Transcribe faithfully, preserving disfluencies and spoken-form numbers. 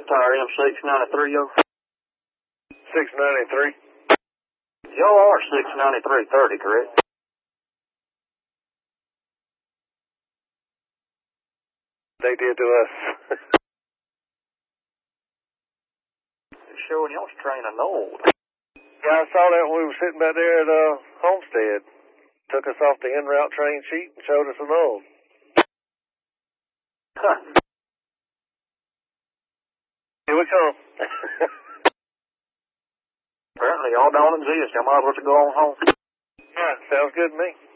tire M six ninety-three, yo. six ninety-three? Y'all are six ninety-three thirty, correct? They did to us. They're showing y'all's training old. Yeah, I saw that when we were sitting back there at uh, Homestead. Took us off the en route train sheet and showed us an old. Huh. Here we come. Apparently y'all don't exist. Y'all might as well go on home. Yeah, sounds good to me.